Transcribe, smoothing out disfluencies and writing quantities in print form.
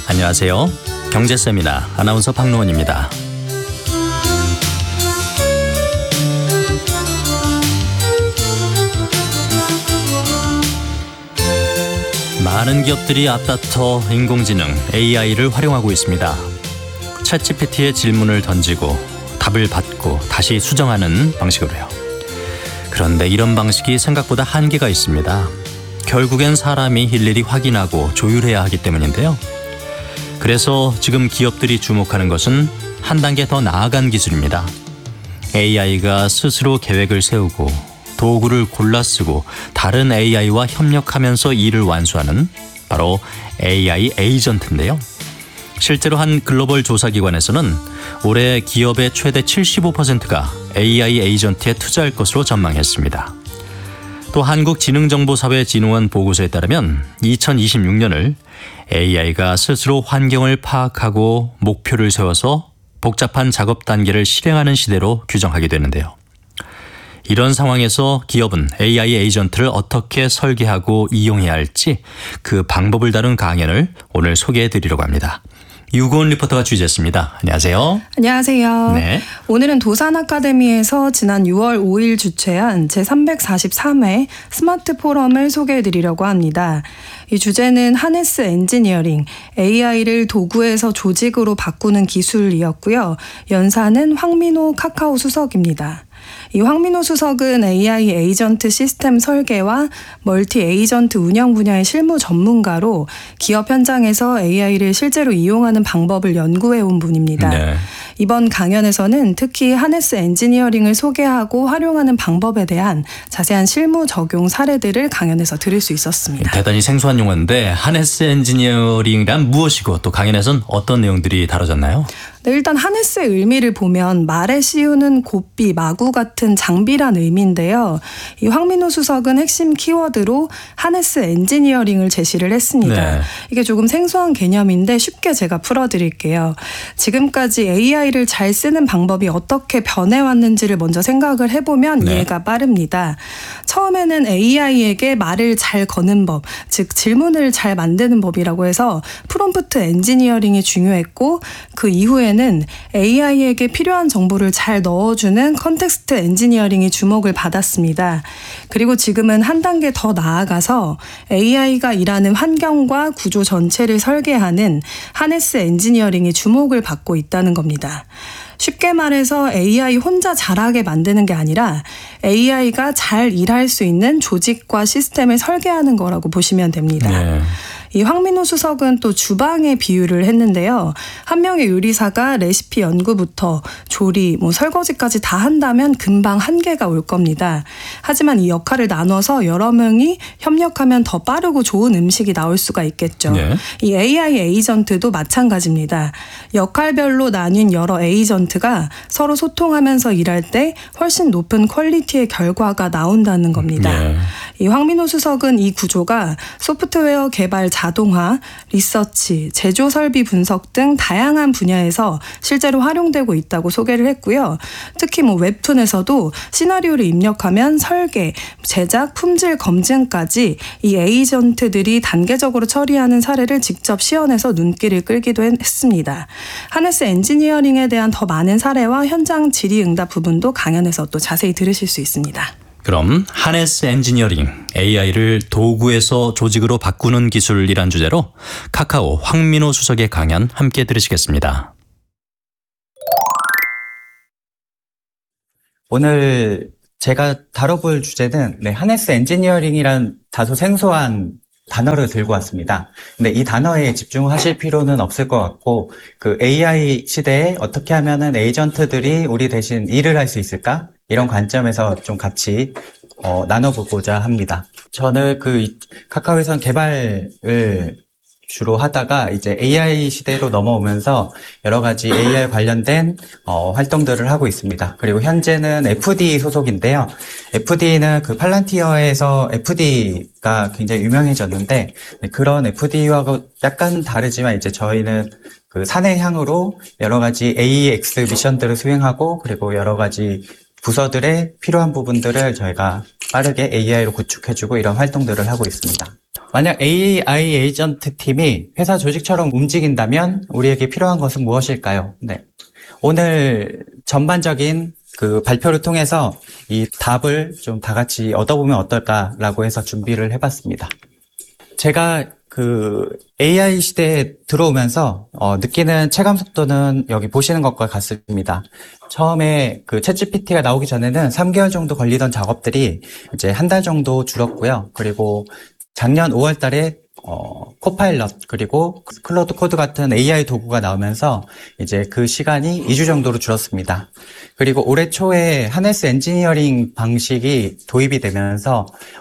안녕하세요. 경제세미나 아나운서 박노원입니다. 많은 기업들이 앞다퉈 인공지능 AI를 활용하고 있습니다. 챗GPT에 질문을 던지고 답을 받고 다시 수정하는 방식으로요. 그런데 이런 방식이 생각보다 한계가 있습니다. 결국엔 사람이 일일이 확인하고 조율해야 하기 때문인데요. 그래서 지금 기업들이 주목하는 것은 한 단계 더 나아간 기술입니다. AI가 스스로 계획을 세우고 도구를 골라 쓰고 다른 AI와 협력하면서 일을 완수하는 바로 AI 에이전트인데요. 실제로 한 글로벌 조사기관에서는 올해 기업의 최대 75%가 AI 에이전트에 투자할 것으로 전망했습니다. 또 한국지능정보사회진흥원 보고서에 따르면 2026년을 AI가 스스로 환경을 파악하고 목표를 세워서 복잡한 작업 단계를 실행하는 시대로 규정하게 되는데요. 이런 상황에서 기업은 AI 에이전트를 어떻게 설계하고 이용해야 할지 그 방법을 다룬 강연을 오늘 소개해 드리려고 합니다. 유고은 리포터가 취재했습니다. 안녕하세요. 안녕하세요. 네. 오늘은 도산 아카데미에서 지난 6월 5일 주최한 제343회 스마트 포럼을 소개해 드리려고 합니다. 이 주제는 하네스 엔지니어링, AI를 도구에서 조직으로 바꾸는 기술이었고요. 연사는 황민호 카카오 수석입니다. 이 황민호 수석은 AI 에이전트 시스템 설계와 멀티 에이전트 운영 분야의 실무 전문가로 기업 현장에서 AI를 실제로 이용하는 방법을 연구해온 분입니다. 네. 이번 강연에서는 특히 하네스 엔지니어링을 소개하고 활용하는 방법에 대한 자세한 실무 적용 사례들을 강연에서 들을 수 있었습니다. 대단히 생소한 용어인데 하네스 엔지니어링이란 무엇이고 또 강연에서는 어떤 내용들이 다뤄졌나요? 네, 일단 하네스의 의미를 보면 말에 씌우는 고삐, 마구 같은 장비란 의미인데요. 이 황민호 수석은 핵심 키워드로 하네스 엔지니어링을 제시를 했습니다. 네. 이게 조금 생소한 개념인데 쉽게 제가 풀어드릴게요. 지금까지 AI를 잘 쓰는 방법이 어떻게 변해왔는지를 먼저 생각을 해보면 네. 이해가 빠릅니다. 처음에는 AI에게 말을 잘 거는 법, 즉 질문을 잘 만드는 법이라고 해서 프롬프트 엔지니어링이 중요했고 그 이후에는 AI에게 필요한 정보를 잘 넣어주는 컨텍스트 엔지니어링이 주목을 받았습니다. 그리고 지금은 한 단계 더 나아가서 AI가 일하는 환경과 구조 전체를 설계하는 하네스 엔지니어링이 주목을 받고 있다는 겁니다. 쉽게 말해서 AI 혼자 잘하게 만드는 게 아니라 AI가 잘 일할 수 있는 조직과 시스템을 설계하는 거라고 보시면 됩니다. 네. 이 황민호 수석은 또 주방의 비유를 했는데요. 한 명의 요리사가 레시피 연구부터 조리, 설거지까지 다 한다면 금방 한계가 올 겁니다. 하지만 이 역할을 나눠서 여러 명이 협력하면 더 빠르고 좋은 음식이 나올 수가 있겠죠. 네. 이 AI 에이전트도 마찬가지입니다. 역할별로 나뉜 여러 에이전트가 서로 소통하면서 일할 때 훨씬 높은 퀄리티의 결과가 나온다는 겁니다. 네. 이 황민호 수석은 이 구조가 소프트웨어 개발 자동화, 리서치, 제조 설비 분석 등 다양한 분야에서 실제로 활용되고 있다고 소개를 했고요. 특히 웹툰에서도 시나리오를 입력하면 설계, 제작, 품질 검증까지 이 에이전트들이 단계적으로 처리하는 사례를 직접 시연해서 눈길을 끌기도 했습니다. 하네스 엔지니어링에 대한 더 많은 사례와 현장 질의응답 부분도 강연에서 또 자세히 들으실 수 있습니다. 그럼 하네스 엔지니어링, AI를 도구에서 조직으로 바꾸는 기술이란 주제로 카카오 황민호 수석의 강연 함께 들으시겠습니다. 오늘 제가 다뤄볼 주제는 하네스 엔지니어링이란 다소 생소한 단어를 들고 왔습니다. 근데 이 단어에 집중하실 필요는 없을 것 같고 그 AI 시대에 어떻게 하면은 에이전트들이 우리 대신 일을 할 수 있을까? 이런 관점에서 좀 같이 나눠보고자 합니다. 저는 카카오에선 개발을 주로 하다가 이제 AI 시대로 넘어오면서 여러 가지 AI 관련된 활동들을 하고 있습니다. 그리고 현재는 FD 소속인데요. FD는 팔란티어에서 FD가 굉장히 유명해졌는데 그런 FD와 약간 다르지만 이제 저희는 산의 향으로 여러 가지 AX 미션들을 수행하고 그리고 여러 가지 부서들의 필요한 부분들을 저희가 빠르게 AI로 구축해주고 이런 활동들을 하고 있습니다. 만약 AI 에이전트 팀이 회사 조직처럼 움직인다면 우리에게 필요한 것은 무엇일까요? 네. 오늘 전반적인 그 발표를 통해서 이 답을 좀 다 같이 얻어보면 어떨까라고 해서 준비를 해봤습니다. 제가 그 AI 시대에 들어오면서 느끼는 체감 속도는 여기 보시는 것과 같습니다. 처음에 그 챗GPT가 나오기 전에는 3개월 정도 걸리던 작업들이 이제 한 달 정도 줄었고요. 그리고 작년 5월 달에 코파일럿 그리고 클로드 코드 같은 AI 도구가 나오면서 이제 그 시간이 2주 정도로 줄었습니다. 그리고 올해 초에 하네스 엔지니어링 방식이 도입이 되면서